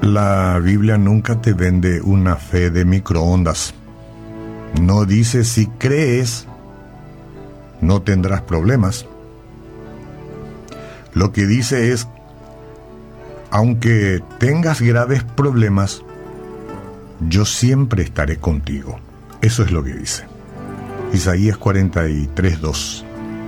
La Biblia nunca te vende una fe de microondas. No dice si crees, no tendrás problemas. Lo que dice es, aunque tengas graves problemas, yo siempre estaré contigo. Eso es lo que dice. Isaías 43:2.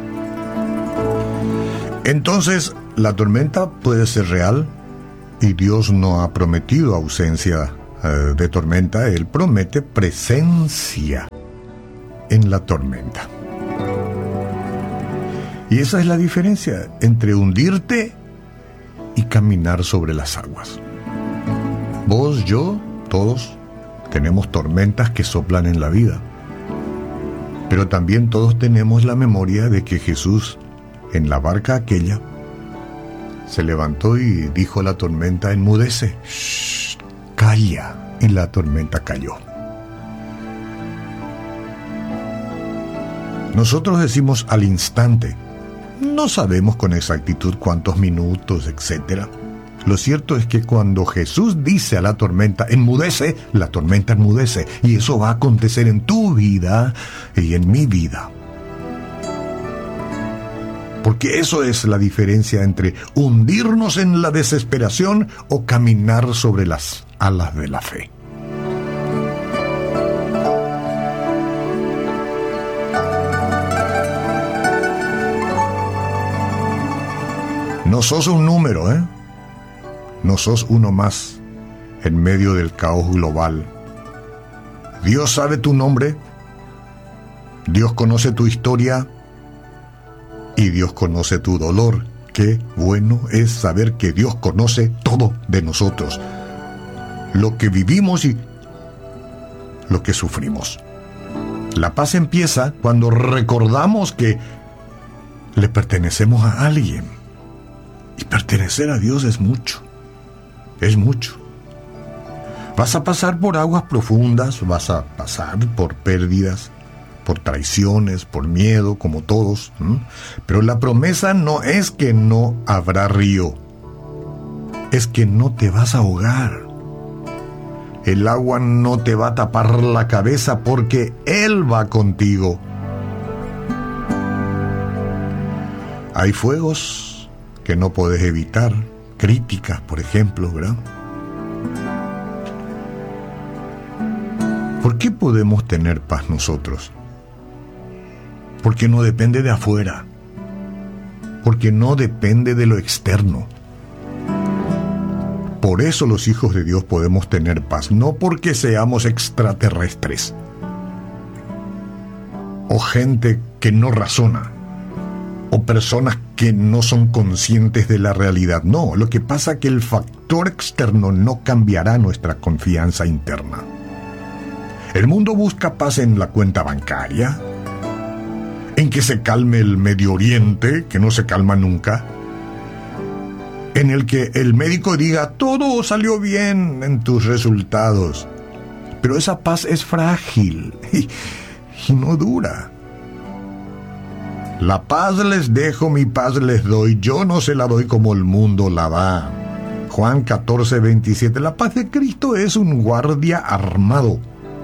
Entonces, la tormenta puede ser real y Dios no ha prometido ausencia de tormenta. Él promete presencia en la tormenta. Y esa es la diferencia entre hundirte y caminar sobre las aguas. Vos, yo, todos tenemos tormentas que soplan en la vida. Pero también todos tenemos la memoria de que Jesús, en la barca aquella, se levantó y dijo a la tormenta: enmudece, shh, calla. Y la tormenta calló. Nosotros decimos al instante. No sabemos con exactitud cuántos minutos, etc. Lo cierto es que cuando Jesús dice a la tormenta, enmudece, la tormenta enmudece. Y eso va a acontecer en tu vida y en mi vida. Porque eso es la diferencia entre hundirnos en la desesperación o caminar sobre las alas de la fe. No sos un número, ¿eh? No sos uno más en medio del caos global. Dios sabe tu nombre, Dios conoce tu historia y Dios conoce tu dolor. Qué bueno es saber que Dios conoce todo de nosotros, lo que vivimos y lo que sufrimos. La paz empieza cuando recordamos que le pertenecemos a alguien. Y pertenecer a Dios es mucho. Es mucho. Vas a pasar por aguas profundas, vas a pasar por pérdidas, por traiciones, por miedo, como todos. Pero la promesa no es que no habrá río. Es que no te vas a ahogar. El agua no te va a tapar la cabeza porque Él va contigo. Hay fuegos que no puedes evitar, críticas, por ejemplo, ¿verdad? ¿Por qué podemos tener paz nosotros? Porque no depende de afuera, porque no depende de lo externo. Por eso los hijos de Dios podemos tener paz, no porque seamos extraterrestres o gente que no razona, o personas que no son conscientes de la realidad. No, lo que pasa es que el factor externo no cambiará nuestra confianza interna. El mundo busca paz en la cuenta bancaria, en que se calme el Medio Oriente, que no se calma nunca, en el que el médico diga todo salió bien en tus resultados. Pero esa paz es frágil y no dura. La paz les dejo, mi paz les doy. Yo no se la doy como el mundo la da. Juan 14:27. La paz de Cristo es un guardia armado.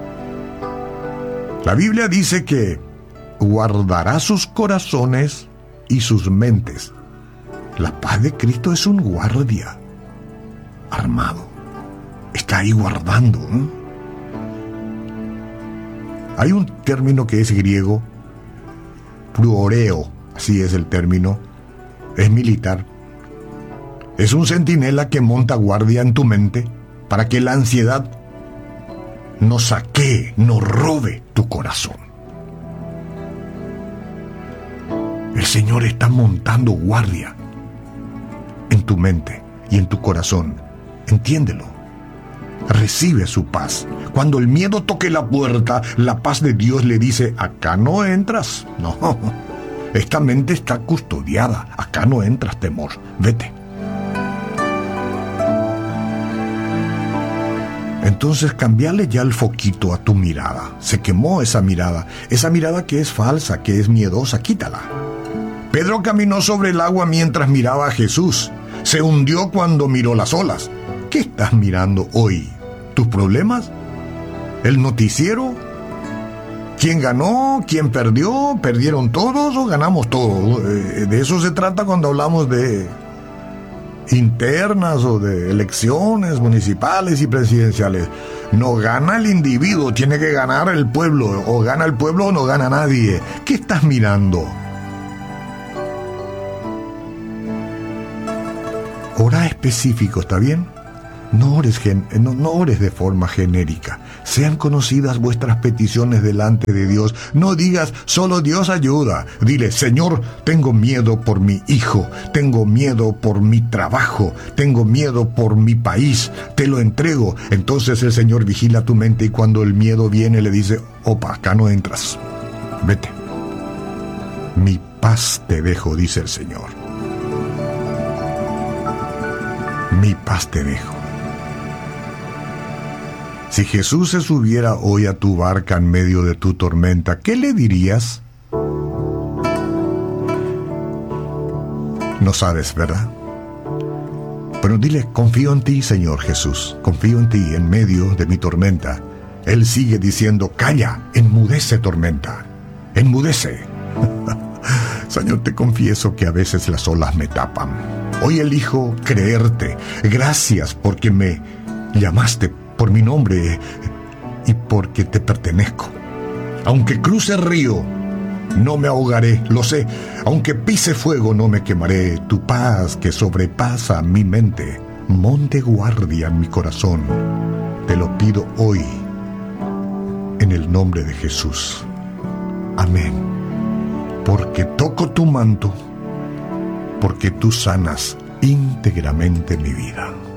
La Biblia dice que guardará sus corazones y sus mentes. La paz de Cristo es un guardia armado. Está ahí guardando. Hay un término que es griego, pruoreo, así es el término, es militar. Es un centinela que monta guardia en tu mente para que la ansiedad no saquee, no robe tu corazón. El Señor está montando guardia en tu mente y en tu corazón. Entiéndelo. Recibe su paz. Cuando el miedo toque la puerta, la paz de Dios le dice: acá no entras. No, esta mente está custodiada. Acá no entras, temor. Vete. Entonces cambiale ya el foquito a tu mirada. Se quemó esa mirada que es falsa, que es miedosa, quítala. Pedro caminó sobre el agua mientras miraba a Jesús. Se hundió cuando miró las olas. ¿Qué ¿Qué estás mirando hoy? ¿Tus problemas? ¿El noticiero? ¿Quién ganó? ¿Quién perdió? ¿Perdieron todos o ganamos todos? De eso se trata cuando hablamos de internas o de elecciones municipales y presidenciales. No gana el individuo, tiene que ganar el pueblo. O gana el pueblo o no gana nadie. ¿Qué estás mirando? Ora específico, ¿está bien? No ores de forma genérica. Sean conocidas vuestras peticiones delante de Dios. No digas, solo Dios ayuda. Dile, Señor, tengo miedo por mi hijo, tengo miedo por mi trabajo, tengo miedo por mi país, te lo entrego. Entonces el Señor vigila tu mente y cuando el miedo viene le dice, opa, acá no entras, vete. Mi paz te dejo, dice el Señor. Mi paz te dejo. Si Jesús se subiera hoy a tu barca en medio de tu tormenta, ¿qué le dirías? No sabes, ¿verdad? Pero dile, confío en ti, Señor Jesús, confío en ti en medio de mi tormenta. Él sigue diciendo, calla, enmudece tormenta, enmudece. Señor, te confieso que a veces las olas me tapan. Hoy elijo creerte. Gracias porque me llamaste por mi nombre y porque te pertenezco. Aunque cruce el río, no me ahogaré, lo sé. Aunque pise fuego, no me quemaré. Tu paz que sobrepasa mi mente, monte guardia en mi corazón. Te lo pido hoy, en el nombre de Jesús. Amén. Porque toco tu manto, porque tú sanas íntegramente mi vida.